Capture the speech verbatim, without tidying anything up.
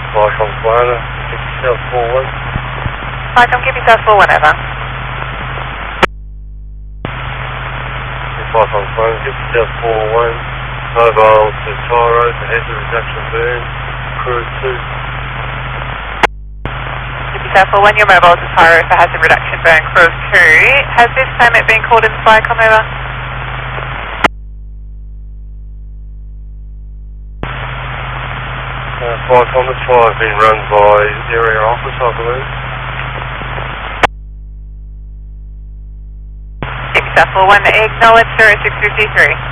Flight on Flyer, give yourself four one. Flight on, give yourself four one, over. Flight on Flyer, give yourself four one. Mobile to Tyro, to hazard reduction burn, crew two. Give yourself four one, your mobile to Tyro for hazard reduction burn, crew two. Has this permit been called in Flycom, over? Uh, Flight on the flight has been run by area office, I believe. Give yourself four one, acknowledge zero six fifty-three.